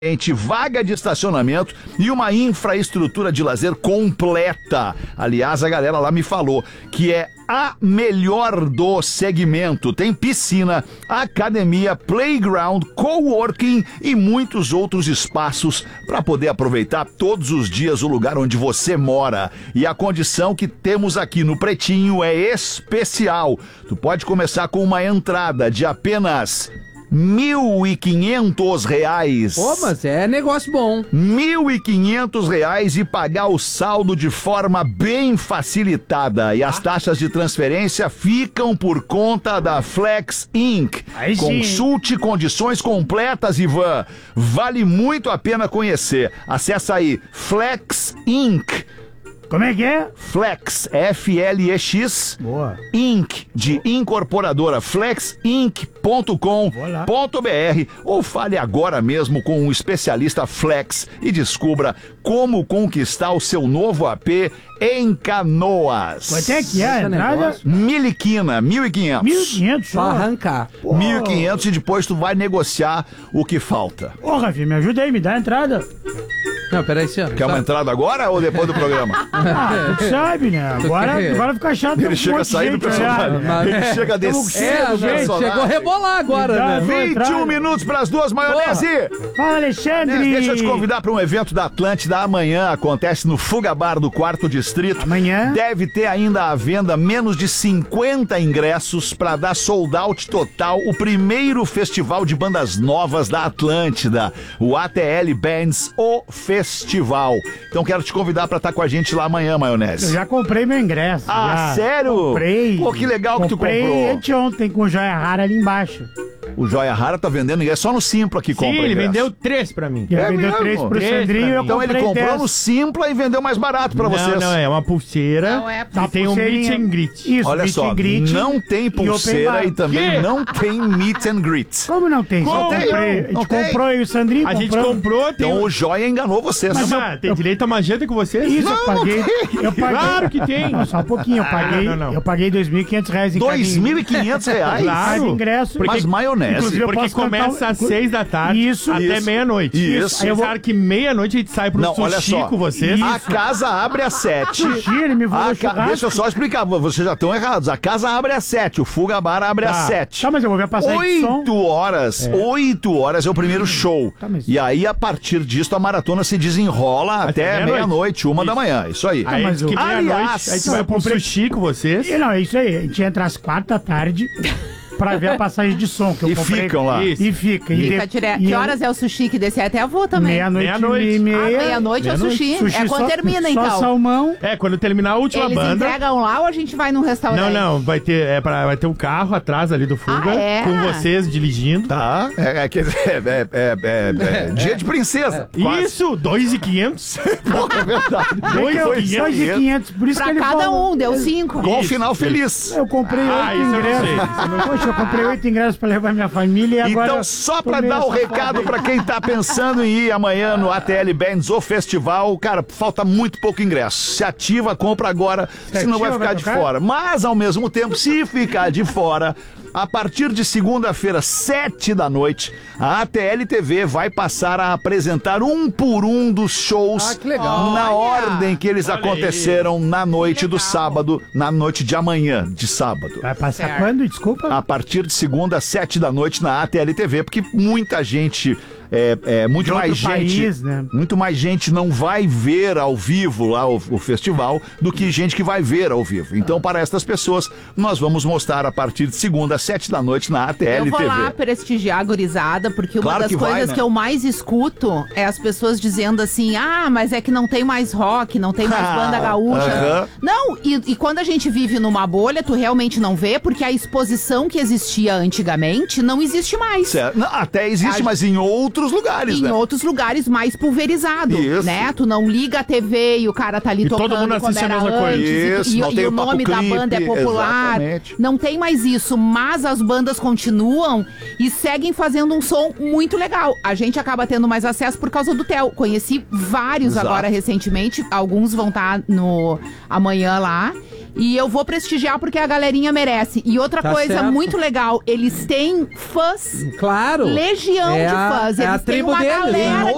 vaga de estacionamento e uma infraestrutura de lazer completa. Aliás, a galera lá me falou que é a melhor do segmento. Tem piscina, academia, playground, coworking e muitos outros espaços para poder aproveitar todos os dias o lugar onde você mora. E a condição que temos aqui no Pretinho é especial. Tu pode começar com uma entrada de apenas R$1.500. Pô, mas é negócio bom. R$1.500 e pagar o saldo de forma bem facilitada. E as taxas de transferência ficam por conta da Flex Inc. Aí sim. Consulte condições completas, Ivan. Vale muito a pena conhecer. Acesse aí Flex Inc. Como é que é? Flex, F-L-E-X, Boa. Inc, de incorporadora, flexinc.com.br, ou fale agora mesmo com um especialista Flex e descubra como conquistar o seu novo AP em Canoas. Quanto é que é a entrada? Miliquina, 1.500. 1.500 só. Pra arrancar. 1.500 e depois tu vai negociar o que falta. Ô, Rafinha, me ajuda aí, me dá a entrada. Não, peraí, senhor. Quer uma entrada agora ou depois do programa? Tu sabe, né? Agora fica chato. Ele chega a sair do personagem. Ele chega a descer do personagem. Chegou a rebolar agora, né? 21 minutos para as 2, maionese. Fala, Alexandre. Deixa eu te convidar para um evento da Atlântida amanhã. Acontece no Fuga Bar do 4º Distrito. Amanhã. Deve ter ainda à venda menos de 50 ingressos para dar sold out total. O primeiro festival de bandas novas da Atlântida. O ATL Bands, o festival. Então quero te convidar para estar com a gente lá amanhã, maionese. Eu já comprei meu ingresso. Ah, sério? Comprei. Pô, que legal que tu comprou. Comprei anteontem com joia rara ali embaixo. O Joia Rara tá vendendo ingresso só no Simpla que compra. Sim, ele ingresso. vendeu 3 pra mim. Ele É vendeu mesmo? 3 pro Três Sandrinho pra e eu mim. Então ele comprei comprou 10. no Simpla e vendeu mais barato pra vocês. Não, é uma pulseira Não é e tem um meet and greet. Isso, Olha meet só, and greet não tem open pulseira bar. e também Quê? não tem meet and greet. Como não tem? Como? Só comprei. A Não gente tem. comprou e o Sandrinho A gente comprou. comprou, tem, Então o Joia enganou vocês. Mas tem direito a uma janta com vocês? Isso, Não, eu paguei. não tem. Eu paguei. Claro que tem. Não, só um pouquinho. Eu paguei. não. Eu paguei R$2.500 em R$2.500? cada ingresso. Mas maionese. Inclusive, eu Porque posso começa cantar- às 6 da tarde Isso. até Isso. meia-noite. Isso. Aí eu vou- Pensaram que meia-noite a gente sai pro Não, olha sushi só. com vocês. A casa abre às 7. Sushi, ele me falou churrasco. Deixa eu só explicar, vocês já estão errados. A casa abre às 7, o Fuga Bar abre às 7. Tá, mas eu vou ver a passagem de som. 8 horas é o primeiro show. Tá, mas- E aí, a partir disso, a maratona se desenrola até meia-noite. meia-noite, 1 da manhã. Isso aí. Aí mas diz que o- meia-noite Aliás, a gente eu vai pro comprei- sushi com vocês. E não, é isso aí. A gente entra às 4 da tarde pra ver a passagem de som que eu E comprei. ficam lá. Isso. E fica. E Fica de- direto. e Que eu- horas é o sushi que descer? Até avô também. Meia-noite Meia-noite. e meia. Meia-noite é o sushi. É quando só- termina, só então. salmão. É, quando terminar a última Eles banda. entregam lá ou a gente vai num restaurante? Não, vai ter, vai ter um carro atrás ali do Fuga, Ah, é? com vocês dirigindo. Tá? É dia de princesa. Quase. Isso, 2.500. Porra, é verdade. 2.500. Por isso que Pra ele cada falou. um, deu 5. Com o final feliz. Eu comprei 8 Ah, isso eu não ingressos. sei, Poxa, eu comprei 8 ingressos pra levar minha família e agora... Então, só pra tomei dar o essa recado foda pra quem tá pensando em ir amanhã no ATL Bands, o festival, cara, falta muito pouco ingresso. Se ativa, compra agora, senão vai ativa, ficar vai de tocar? fora. Mas, ao mesmo tempo, se ficar de fora, a partir de segunda-feira, 7 da noite, a ATL TV vai passar a apresentar um por um dos shows Ah, que legal. na ordem que eles Olha aconteceram na noite do sábado, na noite de amanhã, de sábado. Vai passar Certo. quando? Desculpa. A partir de segunda, às 7 da noite na ATL TV, porque muita gente, muito De mais outro gente, país, né? muito mais gente não vai ver ao vivo lá o festival do que gente que vai ver ao vivo. Então, para estas pessoas, nós vamos mostrar a partir de segunda, às 7 da noite na ATL Eu vou TV. lá prestigiar a gurizada, porque uma Claro das que vai, coisas né? que eu mais escuto é as pessoas dizendo assim, mas é que não tem mais rock, não tem mais banda gaúcha. Aham. Não, e quando a gente vive numa bolha, tu realmente não vê, porque a exposição que existia antigamente não existe mais. Certo. Não, até existe, A- mas em outros lugares, Em né? outros lugares mais pulverizado, Isso. né? Tu não liga a TV e o cara tá ali E tocando todo mundo quando assiste a era mesma coisa. antes, Isso, e, não tem e o o papo nome da clipe, banda é popular. exatamente. Não tem mais isso, mas as bandas continuam e seguem fazendo um som muito legal. A gente acaba tendo mais acesso por causa do Theo. Conheci vários Exato. agora recentemente, alguns vão estar no amanhã lá. E eu vou prestigiar porque a galerinha merece. E outra Tá coisa certo. muito legal, eles têm fãs, Claro. legião É de a- fãs. é a Eles têm tribo uma deles. galera Em que